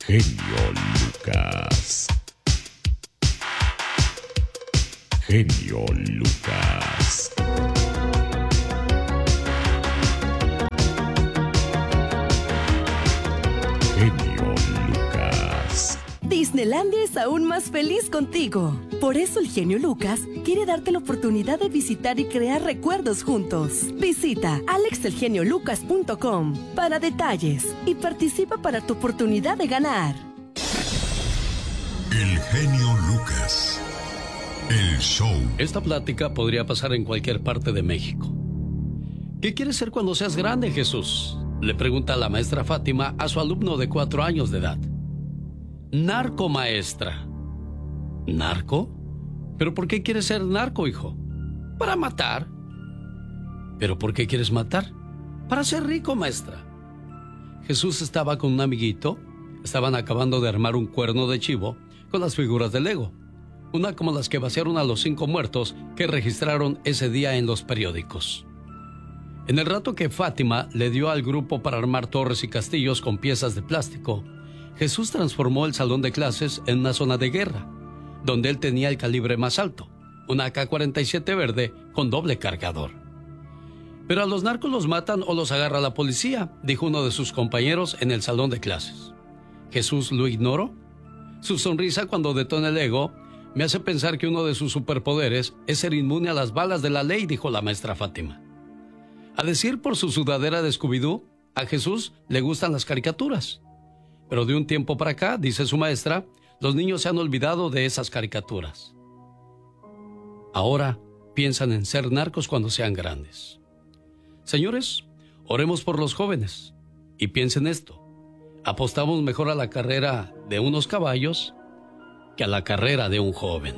Genio Lucas. Genio Lucas. Genio Lucas. Disneylandia es aún más feliz contigo. Por eso el genio Lucas quiere darte la oportunidad de visitar y crear recuerdos juntos. Visita alexelgeniolucas.com para detalles y participa para tu oportunidad de ganar. El genio Lucas. El show. Esta plática podría pasar en cualquier parte de México. ¿Qué quieres ser cuando seas grande, Jesús?, le pregunta la maestra Fátima a su alumno de 4 años de edad. Narco, maestra. ¿Narco? ¿Pero por qué quieres ser narco, hijo? Para matar. ¿Pero por qué quieres matar? Para ser rico, maestra. Jesús estaba con un amiguito. Estaban acabando de armar un cuerno de chivo con las figuras de Lego. Una como las que vaciaron a los 5 muertos que registraron ese día en los periódicos. En el rato que Fátima le dio al grupo para armar torres y castillos con piezas de plástico, Jesús transformó el salón de clases en una zona de guerra, donde él tenía el calibre más alto, una AK-47 verde con doble cargador. Pero a los narcos los matan o los agarra la policía, dijo uno de sus compañeros en el salón de clases. ¿Jesús lo ignoró? Su sonrisa cuando detona el ego me hace pensar que uno de sus superpoderes es ser inmune a las balas de la ley, dijo la maestra Fátima. A decir por su sudadera de Scooby-Doo, a Jesús le gustan las caricaturas. Pero de un tiempo para acá, dice su maestra, los niños se han olvidado de esas caricaturas. Ahora piensan en ser narcos cuando sean grandes. Señores, oremos por los jóvenes y piensen esto. Apostamos mejor a la carrera de unos caballos que a la carrera de un joven.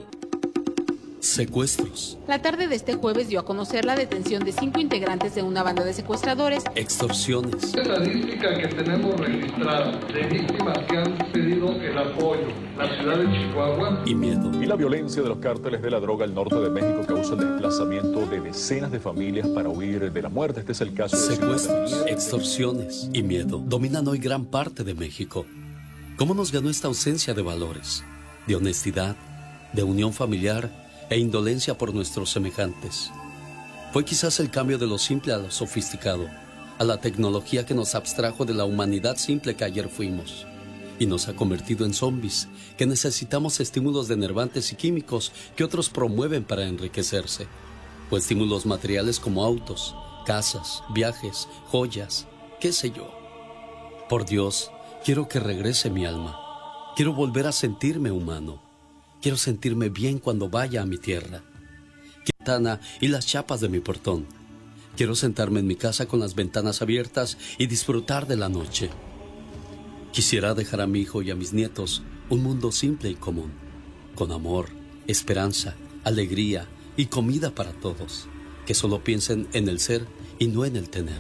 Secuestros. La tarde de este jueves dio a conocer la detención de 5 integrantes de una banda de secuestradores. Extorsiones. La estadística que tenemos registrada de víctimas que han pedido el apoyo, la ciudad de Chihuahua. Y miedo. Y la violencia de los cárteles de la droga al norte de México causa el desplazamiento de decenas de familias para huir de la muerte. Este es el caso de secuestros, extorsiones y miedo dominan hoy gran parte de México. ¿Cómo nos ganó esta ausencia de valores, de honestidad, de unión familiar e indolencia por nuestros semejantes? Fue quizás el cambio de lo simple a lo sofisticado, a la tecnología que nos abstrajo de la humanidad simple que ayer fuimos y nos ha convertido en zombies que necesitamos estímulos denervantes y químicos que otros promueven para enriquecerse, o estímulos materiales como autos, casas, viajes, joyas, qué sé yo. Por Dios, quiero que regrese mi alma. Quiero volver a sentirme humano. Quiero sentirme bien cuando vaya a mi tierra. Quintana y las chapas de mi portón. Quiero sentarme en mi casa con las ventanas abiertas y disfrutar de la noche. Quisiera dejar a mi hijo y a mis nietos un mundo simple y común, con amor, esperanza, alegría y comida para todos, que solo piensen en el ser y no en el tener.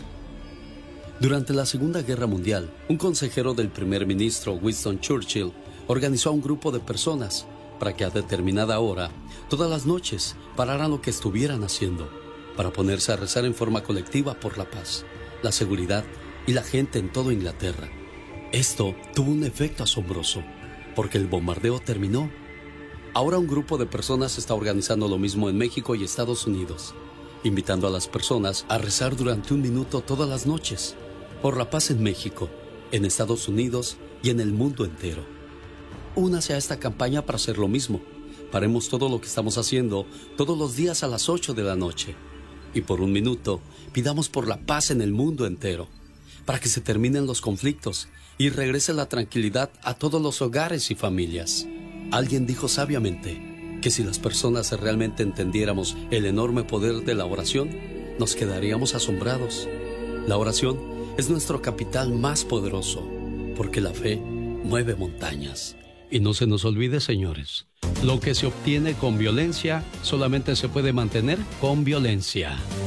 Durante la Segunda Guerra Mundial, un consejero del primer ministro Winston Churchill organizó a un grupo de personas para que a determinada hora, todas las noches, pararan lo que estuvieran haciendo, para ponerse a rezar en forma colectiva por la paz, la seguridad y la gente en toda Inglaterra. Esto tuvo un efecto asombroso, porque el bombardeo terminó. Ahora un grupo de personas está organizando lo mismo en México y Estados Unidos, invitando a las personas a rezar durante 1 minuto todas las noches, por la paz en México, en Estados Unidos y en el mundo entero. Únase a esta campaña para hacer lo mismo. Paremos todo lo que estamos haciendo todos los días a las 8 de la noche. Y por 1 minuto, pidamos por la paz en el mundo entero, para que se terminen los conflictos y regrese la tranquilidad a todos los hogares y familias. Alguien dijo sabiamente que si las personas realmente entendiéramos el enorme poder de la oración, nos quedaríamos asombrados. La oración es nuestro capital más poderoso, porque la fe mueve montañas. Y no se nos olvide, señores, lo que se obtiene con violencia solamente se puede mantener con violencia.